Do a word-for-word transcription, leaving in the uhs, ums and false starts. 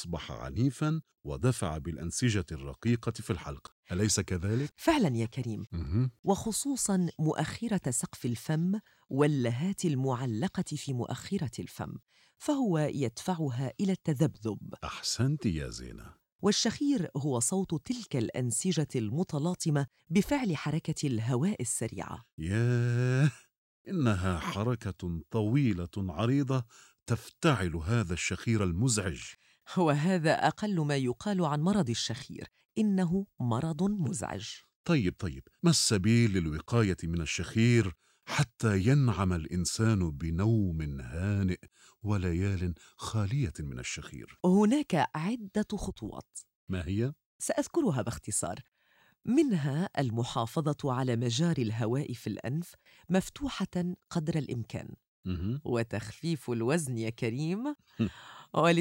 أصبح عنيفاً ودفع بالأنسجة الرقيقة في الحلق، أليس كذلك؟ فعلاً يا كريم، مه. وخصوصاً مؤخرة سقف الفم واللهات المعلقة في مؤخرة الفم، فهو يدفعها إلى التذبذب. أحسنت يا زينة. والشخير هو صوت تلك الأنسجة المتلاطمة بفعل حركة الهواء السريعة. ياه، إنها حركة طويلة عريضة تفتعل هذا الشخير المزعج. وهذا أقل ما يقال عن مرض الشخير، إنه مرض مزعج. طيب طيب، ما السبيل للوقاية من الشخير حتى ينعم الإنسان بنوم هانئ وليال خالية من الشخير؟ هناك عدة خطوات ما هي؟ سأذكرها باختصار. منها المحافظة على مجاري الهواء في الأنف مفتوحة قدر الإمكان، مه. وتخفيف الوزن يا كريم،